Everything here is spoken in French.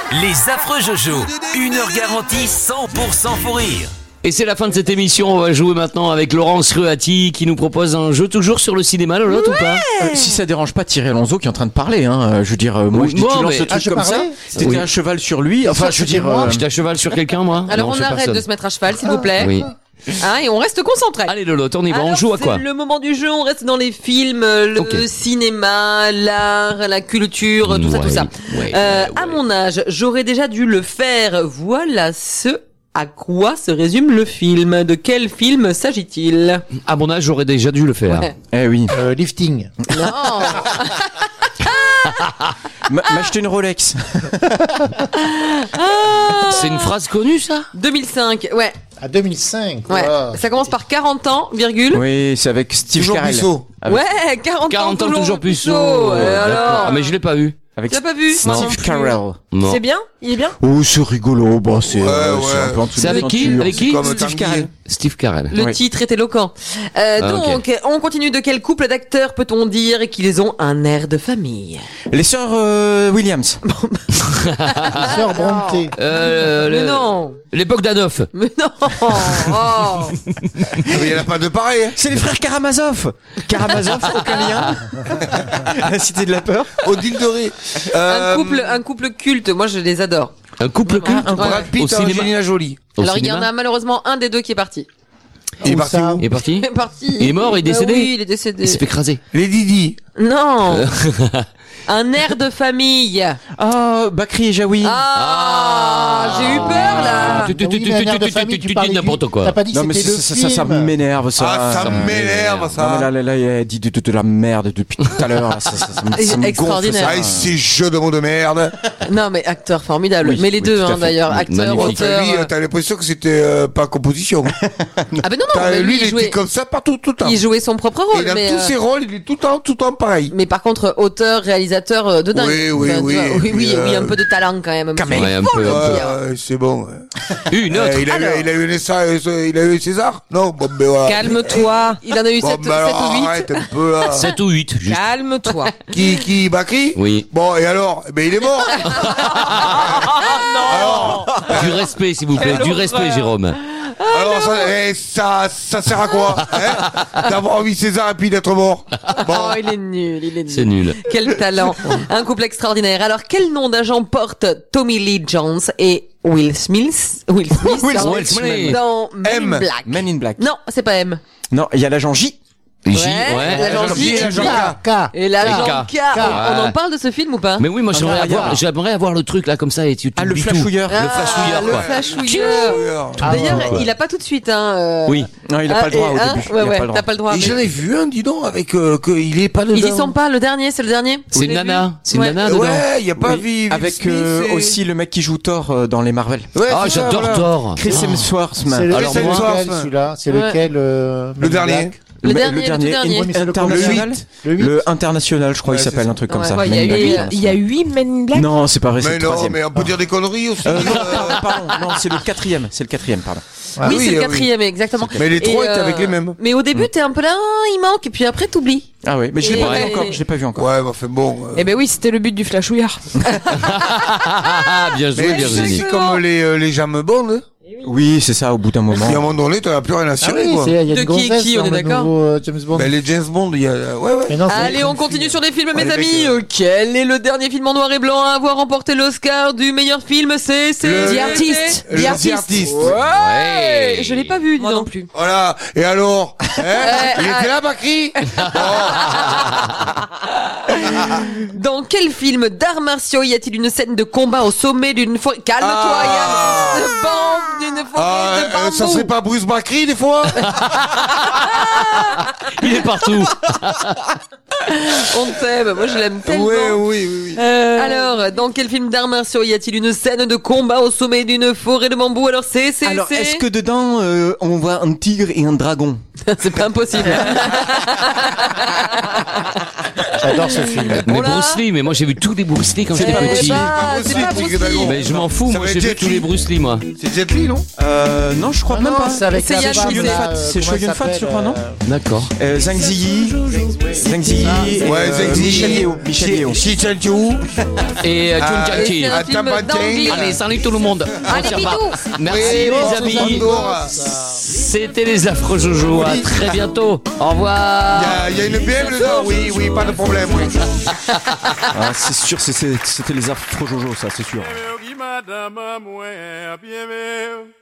Les affreux Jojo, 1 heure garantie 100% fou rire. Et c'est la fin de cette émission, on va jouer maintenant avec Laurence Ruati qui nous propose un jeu toujours sur le cinéma, Lolotte, ou pas Si ça dérange pas Thierry Alonso qui est en train de parler, hein. Je veux dire, moi je dis tu lances le truc comme ça, t'étais à cheval sur lui, enfin je veux dire... J'étais à cheval sur quelqu'un moi. Alors Non, on sur arrête personne. de se mettre à cheval s'il vous plaît. Oui. Et on reste concentré. Allez Lolotte, on y va, on Alors, joue à quoi c'est le moment du jeu, on reste dans les films, le Ok. cinéma, l'art, la culture, tout ça. À mon âge, j'aurais déjà dû le faire. Voilà ce à quoi se résume le film. De quel film s'agit-il? À mon âge, j'aurais déjà dû le faire. Ouais. Eh oui. Lifting. Non. M'acheter une Rolex. C'est une phrase connue ça 2005, ouais. À 2005. Ouais. Wow. Ça commence par 40 ans, virgule. Oui, c'est avec Steve Toujours Carell. Puceau. Ouais, 40 40 ans toujours puceau. Et D'accord. alors Ah mais je l'ai pas vu. Avec Tu l'as pas vu? Steve Non. Carell. Non. C'est bien? Il est bien? Oh, c'est rigolo. Bon, c'est Ouais. un peu en dessous C'est de avec qui ceinture. Avec qui Comme Steve Tanguy. Carell. Steve Carell. Le Oui. titre est éloquent. Donc, on continue. De quel couple d'acteurs peut-on dire qu'ils ont un air de famille? Les sœurs Williams. Sœur Brontë. Mais non. Les Bogdanov. Mais non. Oh. Mais il n'y en a pas de pareil. Hein. C'est les frères Karamazov. Karamazov, aucun lien. La cité de la peur. Odile de Ré. Un couple culte. Moi, je les adore. Un couple culte Ouais. Brad Au Pitt, cinéma. Angelina Jolie. Au Alors, il y en cinéma a malheureusement un des deux qui est parti. Il est Où parti ça où Il est parti Il est parti. Il est mort, il est décédé Oui, il est décédé. Il s'est fait écraser. Les Didi. Non. Un air de famille. Oh, Bakri et Jaoui. J'ai eu peur là. Tu Oui, mais un air de famille, dis tu parlais n'importe du- quoi. T'as pas dit que Non mais c'était ça, le ça, ça film. m'énerve ça. Ah, ça m'énerve Non ça. mais là, elle dit de la merde depuis tout à l'heure. Ça me Extraordinaire. gonfle, Ah, ça. ces jeux de mots de merde. Non mais acteur formidable. Oui, mais les oui, deux tout à fait. d'ailleurs, acteur, Magnifique. auteur. Lui, t'as l'impression que c'était pas composition. Ah ben non, mais Lui, lui, il il était jouait, comme ça partout, tout le temps. il jouait son propre Et rôle. dans Mais, tous ses rôles, il est tout le temps pareil. mais par contre, auteur, réalisateur de dingue. Oui, tu oui. vois, Et puis, oui, un peu de talent quand même. Quand même. Ouais, un Faut peu. le dire. Ouais, c'est bon. Une autre. Il a eu César. Non, bon, ben voilà. Calme-toi. Il en a eu Bon, 7 ben alors, ou 8. arrête un peu là. 7 ou 8, juste. Calme-toi. Qui Bakri? Oui. Bon, et alors? Ben, il est mort. Du respect, s'il vous plaît. Du respect, Jérôme. Alors, ça sert à quoi? Hein? D'avoir envie César et puis d'être mort. Bon. Oh, il est nul, il est nul. C'est nul. Quel talent. Un couple extraordinaire. Alors, quel nom d'agent porte Tommy Lee Jones et Will Smith dans Men M. in Black? Men in Black. Non, c'est pas M. Non, il y a l'agent J. J, Ouais, ouais. l'agent l'agent J J et l'agent K. et l'agent K. K. On en parle de ce film ou pas? Mais oui, moi regarde. j'aimerais avoir le truc là comme ça et tu Ah, le oublies flashouilleur. tout. Le flashouilleur, le quoi. flashouilleur. D'ailleurs, ouais. il a pas tout de suite, hein. Oui. Non, il a pas le droit au début. Il a Ouais, pas le droit. t'as pas le droit. Et mais- j'en ai vu un, dis donc, avec qu'il est pas dedans. Ils y sont pas, le dernier, c'est le dernier? C'est une nana. C'est une Ouais. nana dedans. Ouais, il y a pas Oui, Will avec Smith et- aussi le mec qui joue Thor dans les Marvel. Ouais, Ah, c'est ça, j'adore voilà. Thor. Chris Hemsworth. C'est le, Alors c'est moi- lequel celui-là? C'est Ouais. lequel Le dernier. Le dernier, le tout dernier. Ouais, mais c'est le International. Le 8. Le international, je crois, Ouais, il s'appelle c'est un truc comme Ouais, ça. ouais, Men in Black. il y a 8 Men in Black. Non, c'est pas vrai, c'est Mais le non, troisième. mais on peut dire des conneries aussi. Non, pardon, non, c'est le quatrième, pardon. Oui, oui, c'est le oui. quatrième, exactement. Mais les trois Et, étaient avec les mêmes. Mais au début, t'es un peu là, il manque, et puis après, t'oublies. Ah oui, mais je l'ai Et pas vu ouais. encore, je l'ai pas vu encore. Ouais, bah, fait bon. Eh ben oui, c'était le but du flashouillard. Ah, bien joué, Mais tu sais, Virginie. c'est comme les James Bond. Hein. Oui, c'est ça, au bout d'un moment. Et à un moment donné, t'as plus rien à Ah cirer, oui, quoi. il y a De une qui est gonzesse qui, on dans est le d'accord nouveau James Bond. Ben, les James Bond, il y a, ouais. Mais non, c'est Allez, on une continue fille. sur les films, mes les amis. mecs, Quel est le dernier film en noir et blanc à avoir remporté l'Oscar du meilleur film? C'est Le- The Artist. Le The Artist. Ouais. Je l'ai pas vu, dis Moi donc. non plus. Voilà. Et alors? Hein? Il était là, Bakri? Dans quel film d'arts martiaux y a-t-il une scène de combat au sommet d'une forêt? Calme-toi, Ah. Yann. D'une forêt de bambou. Ça serait pas Bruce Bakri, des fois? Il est partout. On t'aime, moi je l'aime tellement. Oui. Alors, dans quel film d'arts martiaux y a-t-il une scène de combat au sommet d'une forêt de bambou? Alors Alors, est-ce que dedans, on voit un tigre et un dragon? c'est pas impossible. J'adore ce film. Mais Bruce Lee, mais moi j'ai vu tous les Bruce Lee quand j'étais petit. C'est pas Bruce Lee. Mais je m'en fous, moi j'ai vu tous les Bruce Lee, moi. C'est Jet Li, non? Non, je crois même pas. C'est avec C'est la Yann femme, Shoyun là, Fat, c'est comment elle Shoyun Fat, je crois, non D'accord. Zhang Ziyi, Ouais, Zhang Ziyi. Michel Yeo. Xi Jinping. Et Jun Jackie. c'est un film d'anglais. Allez, salut tout le monde. Allez, On se revoit. bisous. Merci Oui, les amis. bonjour. C'était les affreux Jojo. À très bientôt. Au revoir. Il y a une BM dedans, oui, pas de problème, oui. Ah, c'est sûr, c'était les affreux Jojo, ça, c'est sûr. Madame, moi, bien,